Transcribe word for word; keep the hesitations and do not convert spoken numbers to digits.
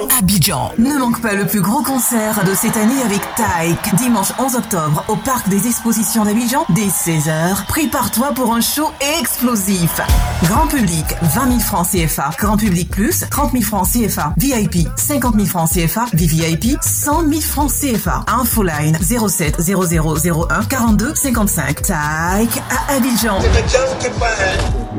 Abidjan. Ne manque pas le plus gros concert de cette année avec Taïk. Dimanche onze octobre au Parc des Expositions d'Abidjan dès seize heures. Prépare-toi pour un show explosif. Grand public, vingt mille francs C F A. Grand public plus, trente mille francs C F A. V I P, cinquante mille francs C F A. V V I P, cent mille francs C F A. Infoline zéro sept zéro zéro zéro un quarante-deux cinquante-cinq. Taïk à Abidjan.